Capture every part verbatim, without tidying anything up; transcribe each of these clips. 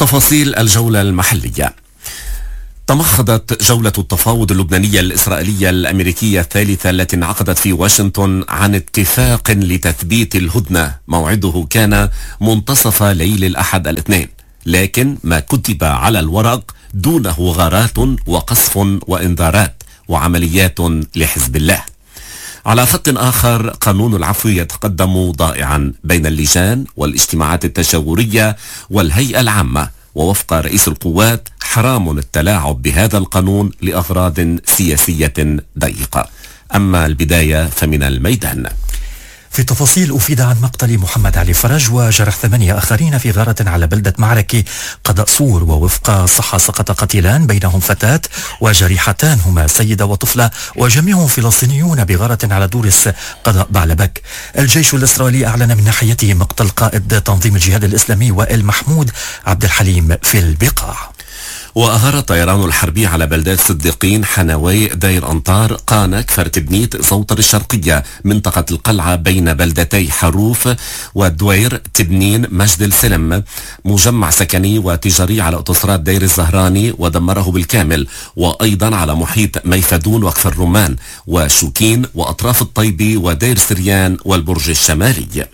تفاصيل الجولة المحلية. تمخضت جولة التفاوض اللبنانية الإسرائيلية الأمريكية الثالثة التي انعقدت في واشنطن عن اتفاق لتثبيت الهدنة. موعده كان منتصف ليل الأحد الاثنين، لكن ما كتب على الورق دونه غارات وقصف وإنذارات وعمليات لحزب الله. على خط آخر، قانون العفو يتقدم ضائعا بين اللجان والاجتماعات التشاورية والهيئة العامة، ووفق رئيس القوات حرام التلاعب بهذا القانون لأغراض سياسية ضيقة. أما البداية فمن الميدان. في تفاصيل، أفيد عن مقتل محمد علي فرج وجرح ثمانية آخرين في غارة على بلدة معركة قضاء سور، ووفق صحة سقط قتيلان بينهم فتاة وجريحتان هما سيدة وطفلة، وجميعهم فلسطينيون بغارة على دورس قضاء بعلبك. الجيش الإسرائيلي أعلن من ناحيته مقتل قائد تنظيم الجهاد الإسلامي وائل محمود عبد الحليم في البقاع. وأغار الطيران الحربي على بلدات صديقين، حنوي، دير أنطار، قانا، كفر تبنيت، زوطر الشرقية، منطقة القلعة بين بلدتي حروف والدوير، تبنين، مجد السلم، مجمع سكني وتجاري على أوتوستراد دير الزهراني ودمره بالكامل، وأيضا على محيط ميفدون وكفر الرمان وشوكين وأطراف الطيبي ودير سريان والبرج الشمالي.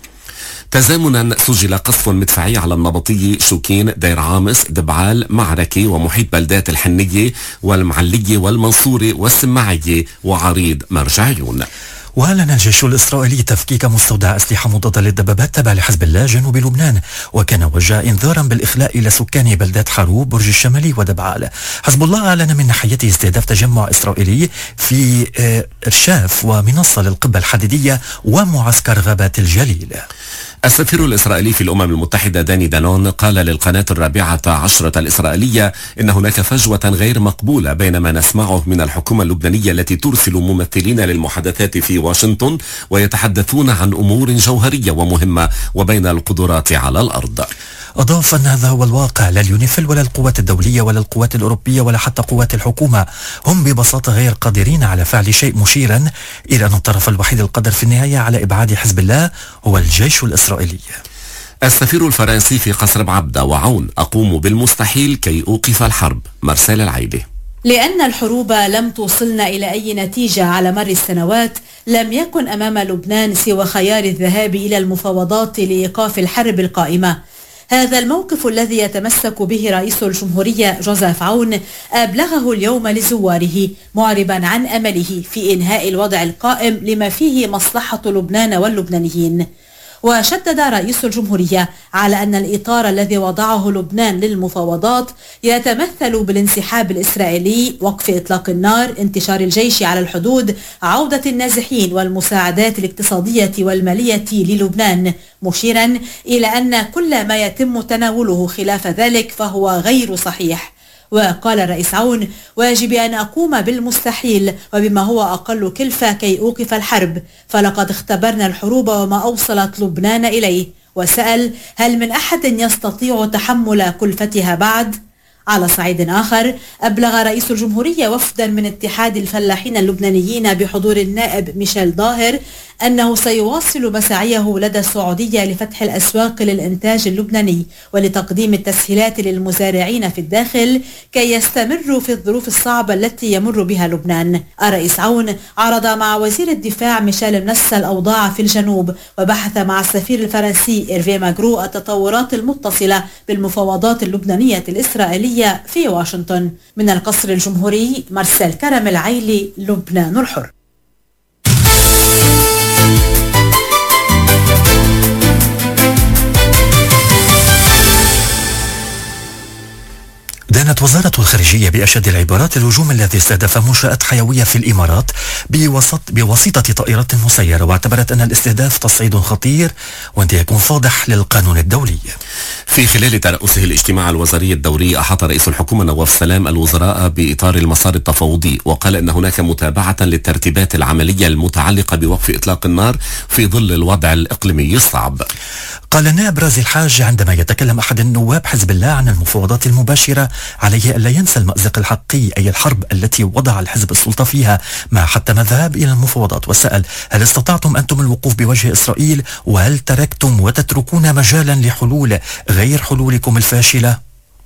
تزامنا سجل قصف مدفعي على النبطية، شوكين، دير عامس، دبعال، معركة ومحيط بلدات الحنية والمعلية والمنصورة والسماعية وعريض مرجعيون. وأعلن الجيش الإسرائيلي تفكيك مستودع أسلحة مضادة للدبابات تابع لحزب الله جنوب لبنان، وكان وجه إنذارا بالإخلاء إلى سكان بلدات حروب، برج الشمالي ودبعال. حزب الله أعلن من ناحيته استهداف تجمع إسرائيلي في إرشاف ومنصة للقبة الحديدية ومعسكر غابات الجليل. السفير الإسرائيلي في الأمم المتحدة داني دانون قال للقناة الرابعة عشرة الإسرائيلية إن هناك فجوة غير مقبولة بين ما نسمعه من الحكومة اللبنانية التي ترسل ممثلين للمحادثات في واشنطن ويتحدثون عن أمور جوهرية ومهمة وبين القدرات على الأرض. أضاف أن هذا هو الواقع، لا اليونيفيل ولا القوات الدولية ولا القوات الأوروبية ولا حتى قوات الحكومة هم ببساطة غير قادرين على فعل شيء، مشيرا إلى أن الطرف الوحيد القادر في النهاية على إبعاد حزب الله هو الجيش الإسرائيلي. السفير الفرنسي في قصر بعبدة وعون: أقوم بالمستحيل كي أوقف الحرب. مرسال العيدي. لأن الحروب لم توصلنا إلى أي نتيجة على مر السنوات، لم يكن أمام لبنان سوى خيار الذهاب إلى المفاوضات لإيقاف الحرب القائمة. هذا الموقف الذي يتمسك به رئيس الجمهورية جوزيف عون أبلغه اليوم لزواره، معربا عن أمله في إنهاء الوضع القائم لما فيه مصلحة لبنان واللبنانيين. وشدد رئيس الجمهورية على أن الإطار الذي وضعه لبنان للمفاوضات يتمثل بالانسحاب الإسرائيلي، وقف إطلاق النار، انتشار الجيش على الحدود، عودة النازحين والمساعدات الاقتصادية والمالية للبنان، مشيرا إلى أن كل ما يتم تناوله خلاف ذلك فهو غير صحيح. وقال الرئيس عون: واجب أن أقوم بالمستحيل وبما هو أقل كلفة كي أوقف الحرب، فلقد اختبرنا الحروب وما أوصلت لبنان إليه. وسأل: هل من أحد يستطيع تحمل كلفتها بعد؟ على صعيد آخر، أبلغ رئيس الجمهورية وفدا من اتحاد الفلاحين اللبنانيين بحضور النائب ميشيل ظاهر أنه سيواصل مساعيه لدى السعودية لفتح الأسواق للإنتاج اللبناني ولتقديم التسهيلات للمزارعين في الداخل كي يستمروا في الظروف الصعبة التي يمر بها لبنان. الرئيس عون عرض مع وزير الدفاع ميشيل منسى الأوضاع في الجنوب، وبحث مع السفير الفرنسي إيرفي ماغرو التطورات المتصلة بالمفاوضات اللبنانية الإسرائيلية في واشنطن. من القصر الجمهوري، مرسال كرم العيلي، لبنان الحر. دانت وزارة الخارجية بأشد العبارات الهجوم الذي استهدف منشآت حيوية في الإمارات بوسط بواسطة طائرات مسيرة، واعتبرت أن الاستهداف تصعيد خطير وانتهاك فاضح للقانون الدولي. في خلال ترأسه الاجتماع الوزاري الدوري، أحاط رئيس الحكومة نواف سلام الوزراء بإطار المسار التفاوضي، وقال أن هناك متابعة للترتيبات العملية المتعلقة بوقف إطلاق النار في ظل الوضع الإقليمي الصعب. قال النائب رازي الحاج عندما يتكلم أحد النواب حزب الله عن المفاوضات المباشرة عليه ألا ينسى المأزق الحقيقي، أي الحرب التي وضع الحزب السلطة فيها، مع حتى الذهاب إلى المفاوضات. وسأل: هل استطعتم أنتم الوقوف بوجه إسرائيل؟ وهل تركتم وتتركون مجالا لحلول غير حلولكم الفاشلة؟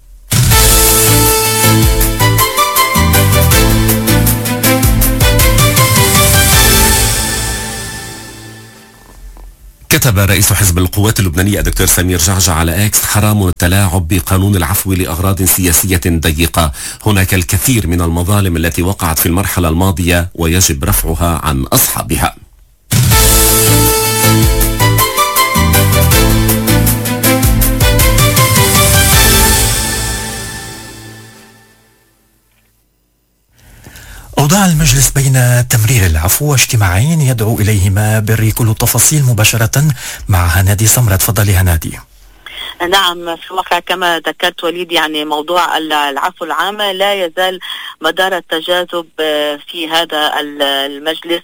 كتب رئيس حزب القوات اللبنانية الدكتور سمير جعجع على اكس: حرام التلاعب بقانون العفو لأغراض سياسية ضيقة. هناك الكثير من المظالم التي وقعت في المرحلة الماضية ويجب رفعها عن أصحابها. أوضاع المجلس بين تمرير العفو واجتماعين يدعو إليهما بري كل التفاصيل مباشرة مع هنادي سمرة. تفضلي هنادي. نعم، في الواقع كما ذكرت وليد، يعني موضوع العفو العام لا يزال مدار التجاذب في هذا المجلس.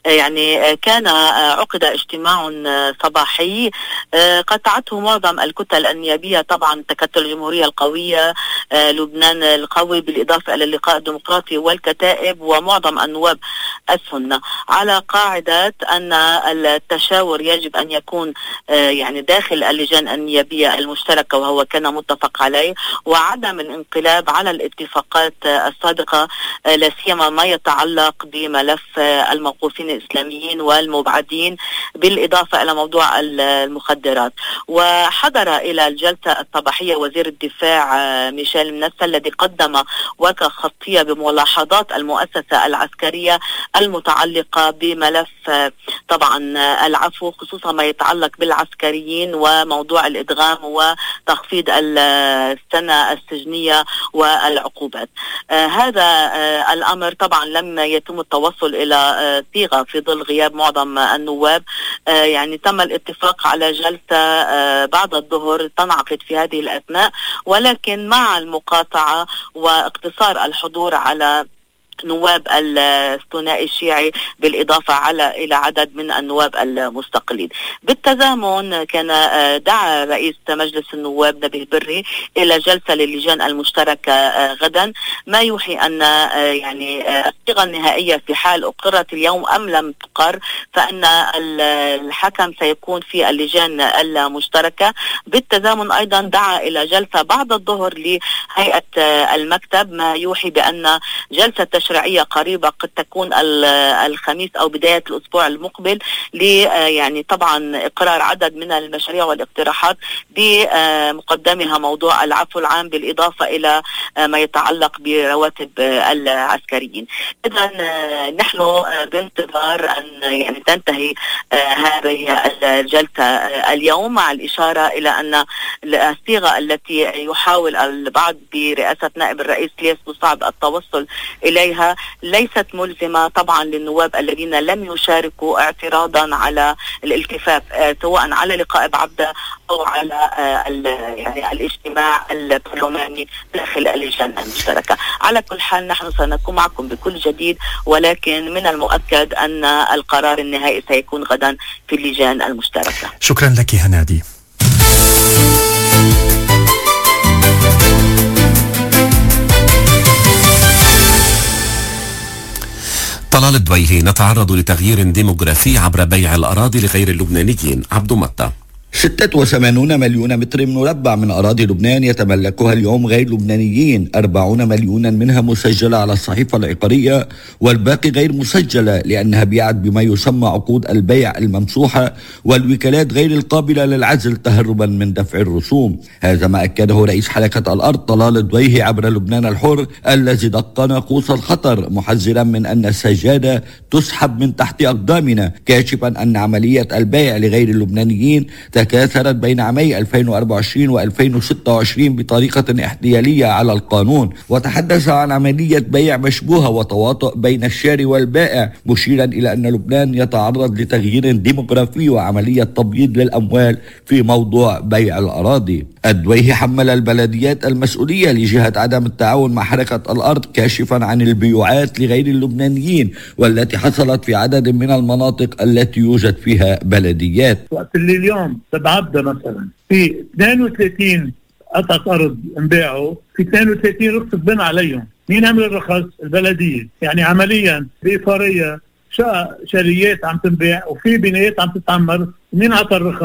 يعني كان عقد اجتماع صباحي قطعته معظم الكتل النيابية، طبعا تكتل الجمهورية القوية، لبنان القوي، بالإضافة إلى اللقاء الديمقراطي والكتائب ومعظم النواب السنة، على قاعدة أن التشاور يجب أن يكون يعني داخل اللجان النيابية المشتركة، وهو كان متفق عليه، وعدم الانقلاب على الاتفاقات السابقة، لا سيما ما يتعلق بملف الموقوفين الإسلاميين والمبعدين، بالإضافة إلى موضوع المخدرات. وحضر إلى الجلسة الصباحية وزير الدفاع ميشيل منسى الذي قدم ورقة خطية بملاحظات المؤسسة العسكرية المتعلقة بملف طبعا العفو، خصوصا ما يتعلق بالعسكريين وموضوع الإدغام وتخفيض السنة السجنية والعقوبات. آه هذا آه الأمر طبعا لم يتم التوصل إلى آه صيغة في ظل غياب معظم النواب. آه يعني تم الاتفاق على جلسة آه بعد الظهر تنعقد في هذه الأثناء، ولكن مع المقاطعة واقتصار الحضور على نواب الثنائي الشيعي، بالإضافة على إلى عدد من النواب المستقلين. بالتزامن كان دعا رئيس مجلس النواب نبيه بري إلى جلسة للجان المشتركة غدا، ما يوحي أن يعني الصيغة النهائية في حال أقرت اليوم أم لم تقر فأن الحكم سيكون في اللجان المشتركة. بالتزامن أيضا دعا إلى جلسة بعد الظهر لهيئة المكتب، ما يوحي بأن جلسة تشريعية قريبة قد تكون الخميس أو بداية الأسبوع المقبل، لي يعني طبعا إقرار عدد من المشاريع والاقتراحات بمقدمها موضوع العفو العام، بالإضافة إلى ما يتعلق برواتب العسكريين. إذن نحن بانتظار أن يعني تنتهي هذه الجلسة اليوم، مع الإشارة إلى أن الصيغة التي يحاول البعض برئاسة نائب الرئيس ليس صعب التوصل إليها ليست ملزمة طبعا للنواب الذين لم يشاركوا، اعتراضا على الالتفاف سواء على لقاء بعبدة أو على يعني الاجتماع البرلماني داخل اللجان المشتركة. على كل حال نحن سنكون معكم بكل جديد، ولكن من المؤكد أن القرار النهائي سيكون غدا في اللجان المشتركة. شكرا لك هنادي. طلال الدويهي: نتعرض لتغيير ديموغرافي عبر بيع الأراضي لغير اللبنانيين. عبد متى: ستة وثمانين مليون متر مربع من أراضي لبنان يتملكها اليوم غير لبنانيين، أربعين مليونا منها مسجلة على الصحيفة العقارية والباقي غير مسجلة لأنها بيعت بما يسمى عقود البيع الممسوحة والوكالات غير القابلة للعزل تهربا من دفع الرسوم. هذا ما أكده رئيس حلقة الأرض طلال الدويهي عبر لبنان الحر الذي دق ناقوس الخطر، محذرا من أن السجادة تسحب من تحت أقدامنا، كاشفا أن عملية البيع لغير اللبنانيين تكاثرت بين عامي ألفين وأربعة وعشرين وألفين وستة وعشرين بطريقة احتيالية على القانون، وتحدث عن عملية بيع مشبوهة وتواطؤ بين الشاري والبائع، مشيرا إلى أن لبنان يتعرض لتغيير ديموغرافي وعملية تبييض للأموال في موضوع بيع الأراضي. الدويهي حمل البلديات المسؤولية لجهة عدم التعاون مع حركة الأرض، كاشفا عن البيوعات لغير اللبنانيين والتي حصلت في عدد من المناطق التي يوجد فيها بلديات. وقت اللي اليوم بعبدة مثلا في اثنين وثلاثين قطعة أرض انباعوا، في اثنين وثلاثين رخصة بنى عليهم، مين عمل الرخص؟ البلدية. يعني عمليا بإفارية شاليات عم تنباع وفي بنايات عم تتعمر، مين عطى الرخص؟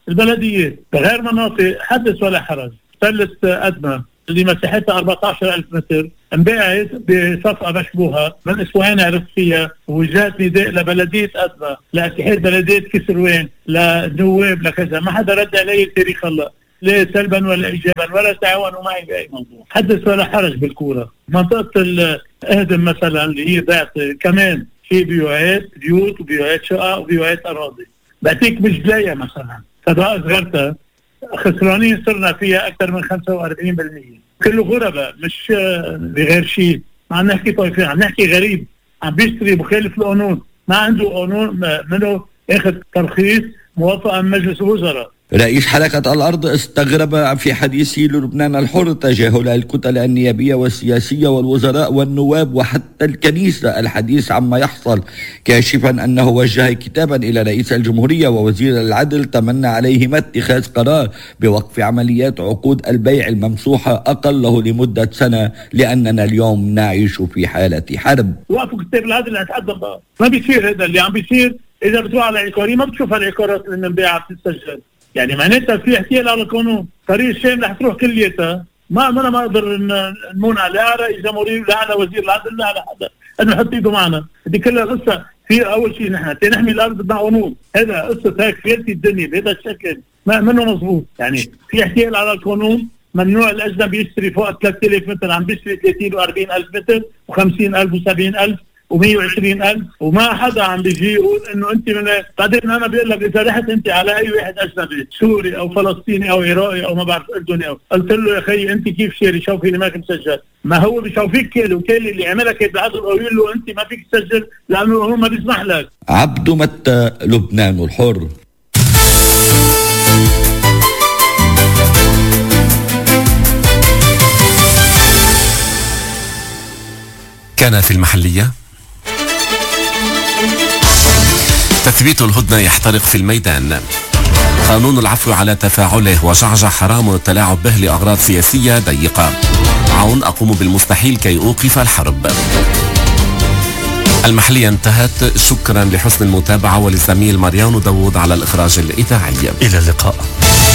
البلديات بغير مناطق حدث ولا حرج. ثلث أدمى اللي مساحتها أربعة عشر ألف متر انباعت بصفقة مشبوهة من أسبوعين عرفت فيها، وجات نداء لبلدية أدمى، لاتحاد بلدية كسروان، للنواب، لكذا، ما حدا رد علي التاريخ هلا، لا سلبا ولا إيجابا ولا تعاونوا معي بأي موضوع. حدث ولا حرج بالكورة. منطقة الأهدم مثلا اللي هي ذات كمان في بيوعات بيوت وبيوعات شقق وبيوعات أراضي. بعطيك مجلية مثلا فضاء صغرتها خسرانين صرنا فيها أكثر من خمسة وأربعين بالمئة، كله غرباء مش بغير شيء. ما عم نحكي طائفين، عم نحكي غريب عم بيشتري مخالف القانون، ما عنده قانون منه اخذ ترخيص موافقة من مجلس الوزراء. رئيس حركة الأرض استغرب في حديثه للبنان الحر تجاهل الكتل النيابية والسياسية والوزراء والنواب وحتى الكنيسة الحديث عما يحصل، كاشفا أنه وجه كتابا إلى رئيس الجمهورية ووزير العدل تمنى عليهما اتخاذ قرار بوقف عمليات عقود البيع الممسوحة أقله لمدة سنة، لأننا اليوم نعيش في حالة حرب. وقفوا كتاب العدل اتقدم بقى، ما بيصير هذا اللي عم بيصير. إذا بتروح على العقارية ما بتشوف العقارات اللي منباعة بتتسجل، يعني معناتها في احتيال على القانون. طريق الشام رح تروح كليتها، ما انا ما اقدر نمنع لا على رئيس جمهورية ولا على وزير العدل لا على حدا انه يحط ايده معنا. دي كلها قصه. في اول شيء نحن نحمي الارض بقانون، هذا قصه هيك خيرتي الدنيا بهذا الشكل ما منه مضبوط. يعني في احتيال على القانون، ممنوع الاجنبي يشتري فوق ثلاثة آلاف متر، عم بيشتري ثلاثين وأربعين ألف متر وخمسين ألف وسبعين ألف ومية وعشرين ألف، وما حدا عم بيجي يقول انه انت من. بعدين انا بقول لك اذا رحت انت على اي واحد اجنبي سوري او فلسطيني او عراقي او ما بعرف اردني او قلت له يا خيي انت كيف شاري شوفي لي ماك مسجل، ما هو بيشوفيك كيلو وكيلو اللي عملك بعد يقول له انت ما فيك تسجل لانه هو ما بيسمح لك. عبد متى، لبنان الحر. كان في المحلية. تثبيت الهدنة يحترق في الميدان. قانون العفو على تفاعله وجعجع حرام التلاعب به لأغراض سياسية ضيقة. عون أقوم بالمستحيل كي أوقف الحرب. المحلية انتهت. شكرا لحسن المتابعة وللزميل ماريانو داوود على الإخراج الإذاعي. إلى اللقاء.